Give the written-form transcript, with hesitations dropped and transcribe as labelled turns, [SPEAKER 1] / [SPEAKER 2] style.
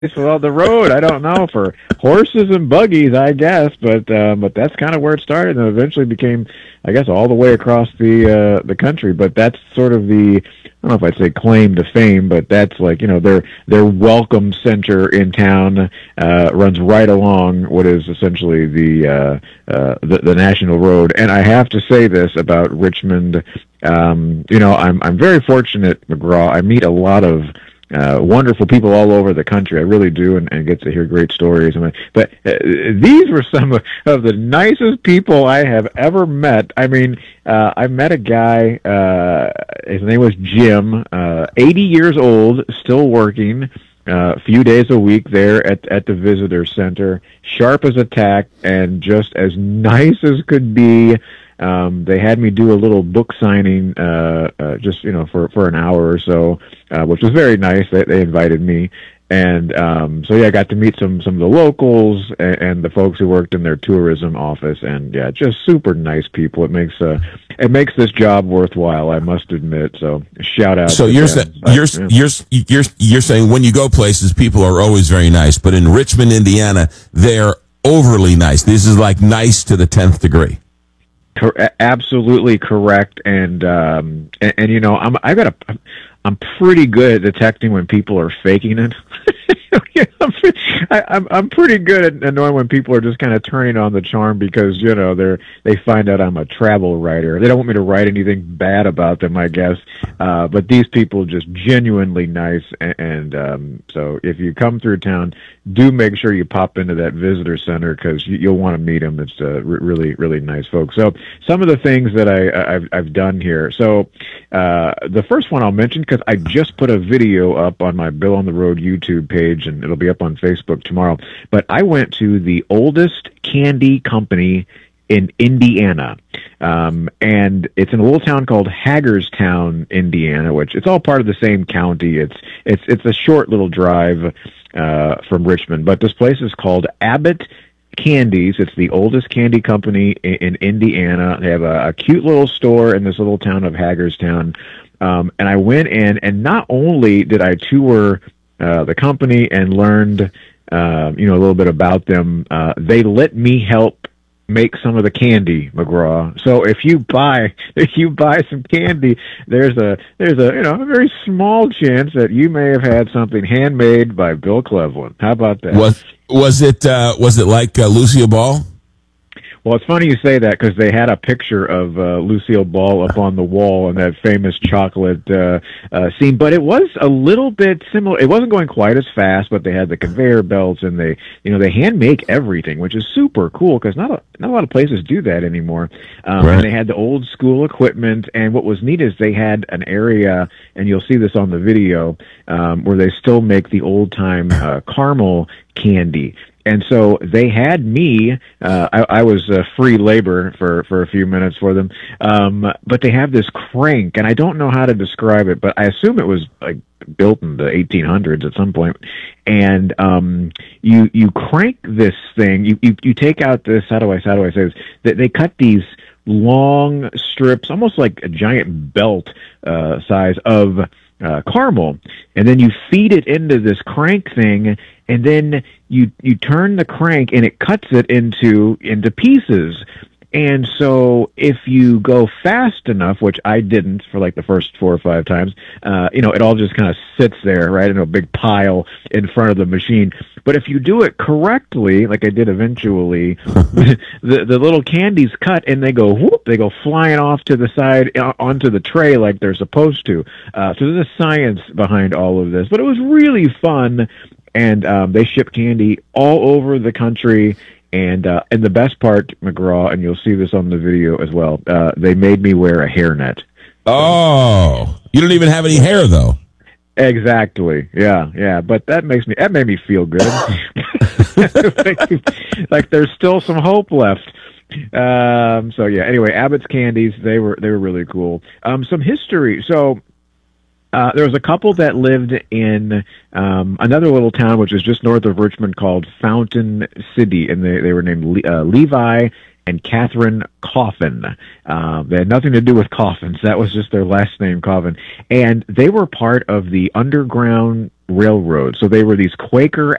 [SPEAKER 1] Well, the road, I don't know, for horses and buggies, I guess, but that's kind of where it started, and eventually became, I guess, all the way across the country. But that's sort of the, I don't know if I'd say claim to fame, but that's like, their welcome center in town runs right along what is essentially the national road. And I have to say this about Richmond. I'm very fortunate, McGraw. I meet a lot of wonderful people all over the country. I really do, and get to hear great stories. But these were some of the nicest people I have ever met. I mean, I met a guy. His name was Jim. 80 years old, still working. A few days a week there at the visitor center, sharp as a tack, and just as nice as could be. They had me do a little book signing, just for an hour or so, which was very nice. They invited me, and so yeah, I got to meet some of the locals and the folks who worked in their tourism office, and yeah, just super nice people. It makes this job worthwhile, I must admit. So shout out.
[SPEAKER 2] So you're saying when you go places, people are always very nice, but in Richmond, Indiana, they're overly nice. This is like nice to the 10th degree.
[SPEAKER 1] Absolutely correct, and I'm pretty good at detecting when people are faking it. I'm pretty good at knowing when people are just kind of turning on the charm because they find out I'm a travel writer. They don't want me to write anything bad about them, I guess. But these people are just genuinely nice, and so if you come through town, do make sure you pop into that visitor center because you'll want to meet them. It's really, really nice folks. So some of the things that I've done here. So the first one I'll mention because I just put a video up on my Bill on the Road YouTube page, and it'll be up on Facebook tomorrow. But I went to the oldest candy company in Indiana, and it's in a little town called Hagerstown, Indiana, which it's all part of the same county. It's a short little drive from Richmond, but this place is called Abbott Candies. It's the oldest candy company in Indiana. They have a cute little store in this little town of Hagerstown, and I went in, and not only did I tour the company and learned a little bit about them, they let me help make some of the candy, McGraw. So if you buy some candy, there's a very small chance that you may have had something handmade by Bill Cleveland. How about that?
[SPEAKER 2] Was it like Lucille Ball?
[SPEAKER 1] Well, it's funny you say that because they had a picture of Lucille Ball up on the wall in that famous chocolate scene, but it was a little bit similar. It wasn't going quite as fast, but they had the conveyor belts, and they hand make everything, which is super cool because not a lot of places do that anymore.
[SPEAKER 2] Right.
[SPEAKER 1] And they had the old school equipment, and what was neat is they had an area, and you'll see this on the video, where they still make the old time caramel candy. And so they had me, I was free labor for a few minutes for them, but they have this crank, and I don't know how to describe it, but I assume it was like built in the 1800s at some point. And you crank this thing, you take out this, how do I say this? They cut these long strips, almost like a giant belt size of caramel, and then you feed it into this crank thing, and then you turn the crank and it cuts it into pieces. And so if you go fast enough, which I didn't for like the first 4 or 5 times, it all just kind of sits there, right, in a big pile in front of the machine. But if you do it correctly, like I did eventually, the little candies cut and they go whoop, they go flying off to the side onto the tray like they're supposed to. So there's a science behind all of this, but it was really fun. And they ship candy all over the country. And the best part, McGraw, and you'll see this on the video as well, they made me wear a hairnet.
[SPEAKER 2] Oh, you don't even have any hair, though.
[SPEAKER 1] Exactly. Yeah. But that made me feel good. Like there's still some hope left. So yeah. Anyway, Abbott's Candies, they were really cool. Some history. So. There was a couple that lived in another little town which is just north of Richmond called Fountain City, and they were named Levi and Catherine Coffin. They had nothing to do with coffins. That was just their last name, Coffin. And they were part of the Underground Railroad. So they were these Quaker